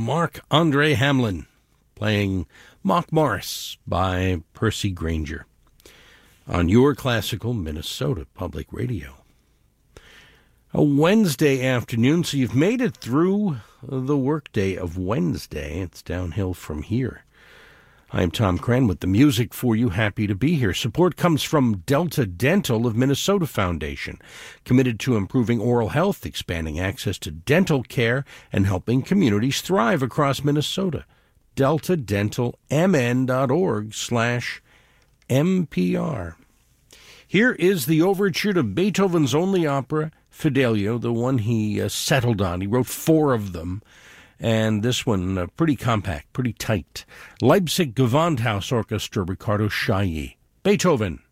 Marc-Andre Hamelin playing Mock Morris by Percy Grainger on your classical Minnesota Public Radio. A Wednesday afternoon, so you've made it through the workday of Wednesday. It's downhill from here. I'm Tom Cran with the music for you. Happy to be here. Support comes from Delta Dental of Minnesota Foundation, committed to improving oral health, expanding access to dental care, and helping communities thrive across Minnesota. DeltaDentalMN.org/MPR. Here is the overture to Beethoven's only opera, Fidelio, the one he settled on. He wrote 4 of them. And this one, pretty compact, pretty tight. Leipzig Gewandhaus Orchestra, Ricardo Chailly. Beethoven.